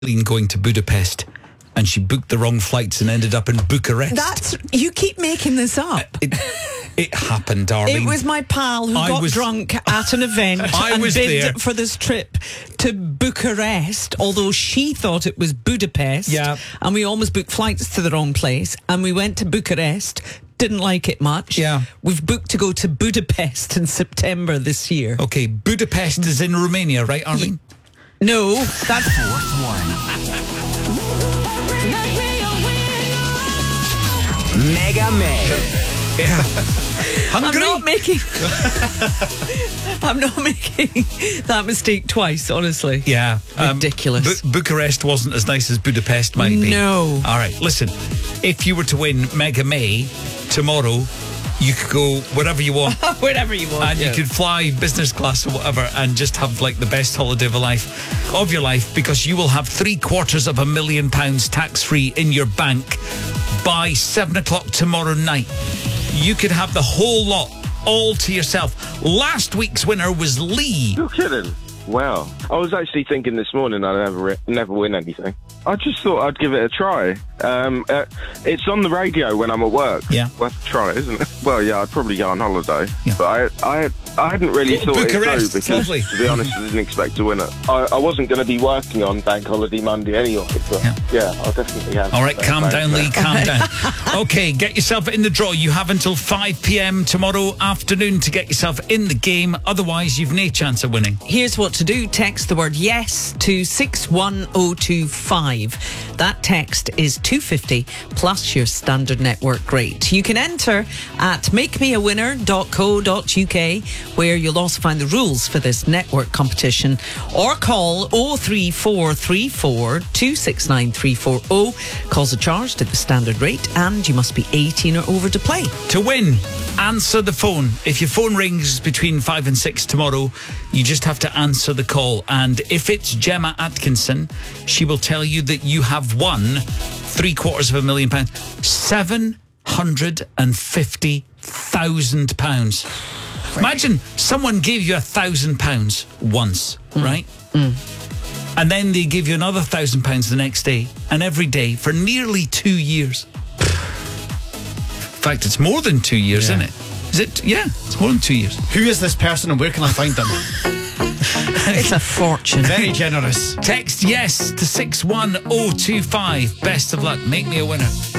going to Budapest, and she booked the wrong flights and ended up in Bucharest. You keep making this up. It happened, darling. It was my pal who got drunk at an event and bid for this trip to Bucharest, although she thought it was Budapest. Yeah. And we almost booked flights to the wrong place. And we went to Bucharest, didn't like it much. Yeah. We've booked to go to Budapest in September this year. Okay, Budapest is in Romania, right, Arlene? No, that's... Fourth one. Mega May. Hungry? I'm not making that mistake twice, honestly. Yeah. Ridiculous. Bucharest wasn't as nice as Budapest might be. No. All right, listen. If you were to win Mega May tomorrow, you could go wherever you want. Wherever you want. And you could fly business class or whatever and just have like the best holiday of your life, because you will have £750,000 tax-free in your bank by 7 o'clock tomorrow night. You could have the whole lot all to yourself. Last week's winner was Lee. You're kidding. Wow. I was actually thinking this morning I'd never win anything. I just thought I'd give it a try. It's on the radio when I'm at work. Yeah. Worth a try, isn't it? Well, yeah, I'd probably go on holiday. Yeah. But I hadn't really thought Bucharest, it through because, lovely. to be honest, I didn't expect to win it. I wasn't going to be working on Bank Holiday Monday anyway, but yeah, I'll definitely have. All right, calm down, Lee, calm down. Okay, get yourself in the draw. You have until 5 p.m. tomorrow afternoon to get yourself in the game. Otherwise, you've no chance of winning. Here's what to do. Text the word yes to 61025. That text is $2.50 plus your standard network rate. You can enter at makemeawinner.co.uk, where you'll also find the rules for this network competition, or call 03434 269 340. Calls are charged at the standard rate, and you must be 18 or over to play. To win, answer the phone. If your phone rings between 5 and 6 tomorrow, you just have to answer the call. And if it's Gemma Atkinson, she will tell you that you have won £750,000. £750,000. Imagine someone gave you £1,000 once, right? And then they give you another £1,000 the next day, and every day for nearly 2 years. In fact, it's more than 2 years, isn't it? Is it? Yeah, it's more than 2 years. Who is this person and where can I find them? It's a fortune. Very generous. Text yes to 61025. Best of luck. Make me a winner.